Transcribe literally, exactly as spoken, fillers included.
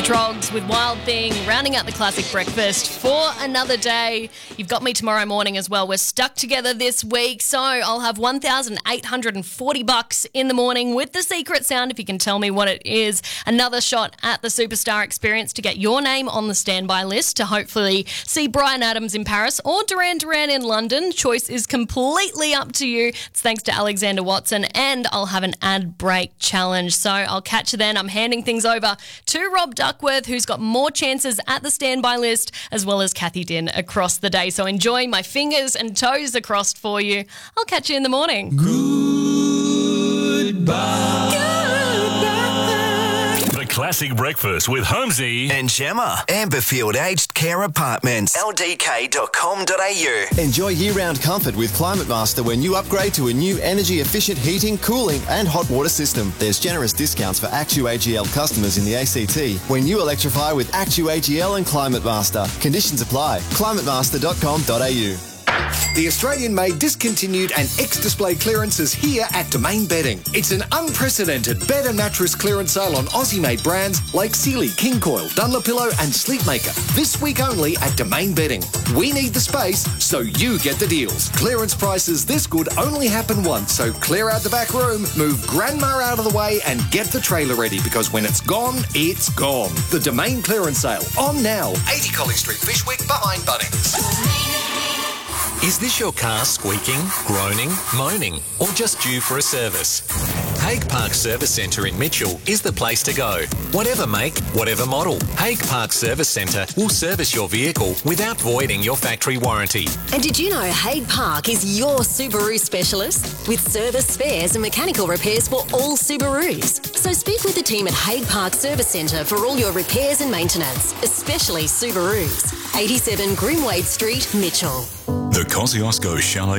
Trogs with Wild Thing, rounding out the classic breakfast for another day. You've got me tomorrow morning as well. We're stuck together this week, so I'll have one thousand eight hundred forty bucks in the morning with the secret sound, if you can tell me what it is. Another shot at the Superstar Experience to get your name on the standby list to hopefully see Bryan Adams in Paris or Duran Duran in London. Choice is completely up to you. It's thanks to Alexander Watson, and I'll have an ad break challenge. So I'll catch you then. I'm handing things over to Rob Duckworth, who's got more chances at the standby list, as well as Kathy Din across the day. So enjoy my fingers and toes across for you. I'll catch you in the morning. Goodbye. The Classic Breakfast with Holmesy And Gemma. Amberfield Aged Care Apartments. L D K dot com dot a u. Enjoy year-round comfort with Climate Master when you upgrade to a new energy-efficient heating, cooling and hot water system. There's generous discounts for Actu A G L customers in the A C T when you electrify with Actu A G L and Climate Master. Conditions apply. climate master dot com dot a u. The Australian-made discontinued and ex-display clearance is here at Domain Bedding. It's an unprecedented bed and mattress clearance sale on Aussie-made brands like Sealy, King Coil, Dunlopillow and Sleepmaker. This week only at Domain Bedding. We need the space, so you get the deals. Clearance prices this good only happen once, so clear out the back room, move Grandma out of the way and get the trailer ready, because when it's gone, it's gone. The Domain clearance sale, on now. eighty Colley Street, Fishwick, behind Bunnings. Is this your car squeaking, groaning, moaning, or just due for a service? Hague Park Service Centre in Mitchell is the place to go. Whatever make, whatever model, Hague Park Service Centre will service your vehicle without voiding your factory warranty. And did you know Hague Park is your Subaru specialist? With service, spares and mechanical repairs for all Subarus. So speak with the team at Hague Park Service Centre for all your repairs and maintenance, especially Subarus. eighty-seven Grimwade Street, Mitchell. The Kosciuszko Chalet